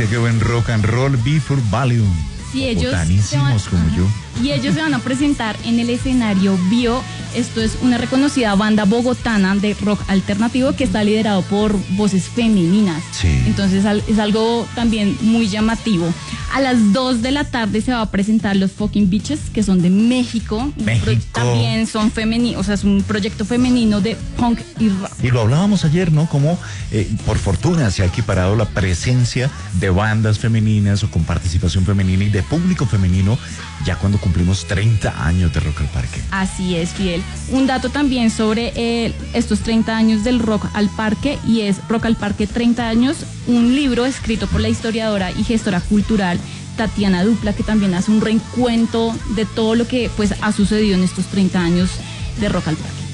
que qué buen rock and roll, Before Valium. Sí, ellos botanísimos como yo. Y ellos se van a presentar en el escenario Bio. Esto es una reconocida banda bogotana de rock alternativo que está liderado por voces femeninas. Sí. Entonces es algo también muy llamativo. A las 2 de la tarde se va a presentar los Fucking Bitches, que son de México. También son femeninos, o sea, es un proyecto femenino de punk y rock. Y lo hablábamos ayer, ¿no? Como por fortuna se ha equiparado la presencia de bandas femeninas o con participación femenina y de público femenino ya cuando cumplimos 30 años de Rock al Parque. Así es, Fidel. Un dato también sobre estos 30 años del Rock al Parque, y es Rock al Parque 30 años, un libro escrito por la historiadora y gestora cultural Tatiana Dupla, que también hace un reencuentro de todo lo que pues ha sucedido en estos 30 años de Rock al Parque.